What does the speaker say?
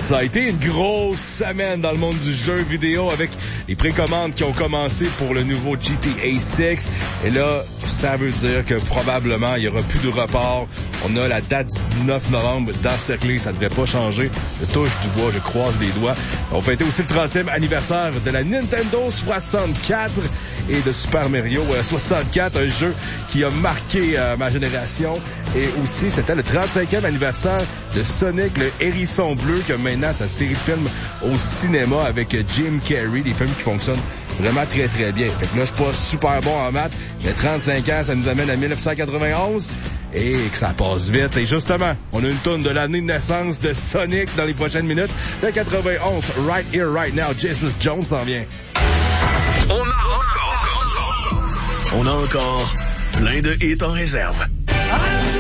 Ça a été une grosse semaine dans le monde du jeu vidéo avec les précommandes qui ont commencé pour le nouveau GTA 6. Et là, ça veut dire que probablement il n'y aura plus de report. On a la date du 19 novembre d'encercler, ça ne devrait pas changer. Je touche du bois, je croise les doigts. On fêtait aussi le 30e anniversaire de la Nintendo 64 et de Super Mario 64, un jeu qui a marqué ma génération. Et aussi, c'était le 35e anniversaire de Sonic le Hérisson Bleu, qui a maintenant sa série de films au cinéma avec Jim Carrey, des films qui fonctionnent vraiment très très bien. Fait que là, je suis pas super bon en maths, mais 35 ans, ça nous amène à 1991 et que ça passe vite. Et justement, on a une tourne de l'année de naissance de Sonic dans les prochaines minutes. De 91, Right Here, Right Now, Jesus Jones s'en vient. On a encore plein de hits en réserve.